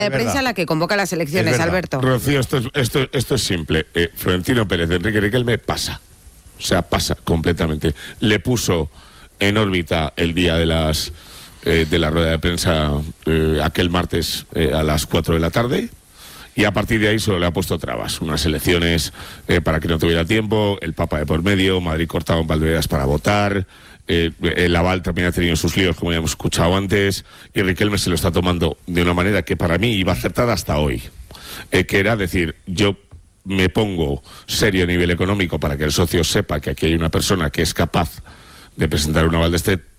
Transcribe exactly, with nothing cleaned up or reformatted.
de prensa la que convoca las elecciones, Alberto. Rocío, esto es, esto, esto es simple. Eh, Florentino Pérez, Enrique Riquelme pasa. O sea, pasa completamente. Le puso en órbita el día de las eh, de la rueda de prensa eh, aquel martes eh, a las cuatro de la tarde. Y a partir de ahí solo le ha puesto trabas. Unas elecciones eh, para que no tuviera tiempo, el Papa de por medio, Madrid cortado en Valdeveras para votar. Eh, el aval también ha tenido sus líos, como ya hemos escuchado antes, y Riquelme se lo está tomando de una manera que para mí iba acertada hasta hoy, eh, que era decir, yo me pongo serio a nivel económico para que el socio sepa que aquí hay una persona que es capaz de presentar un aval de este